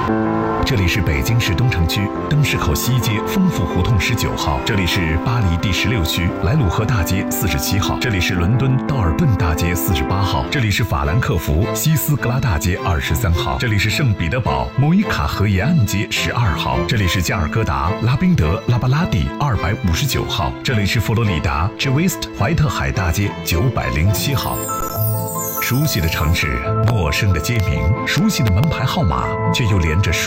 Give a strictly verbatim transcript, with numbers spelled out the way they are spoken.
这里是北京市东城区灯市口西街丰富胡同十九号，这里是巴黎第十六区莱鲁赫大街四十七号，这里是伦敦道尔顿大街四十八号，这里是法兰克福西斯格拉大街二十三号，这里是圣彼得堡莫伊卡河沿岸街十二号，这里是加尔各答拉宾德拉巴拉蒂二百五十九号，这里是佛罗里达 G West 怀特海大街九百零七号。熟悉的城市，陌生的街名，熟悉的门牌号码，却又连着熟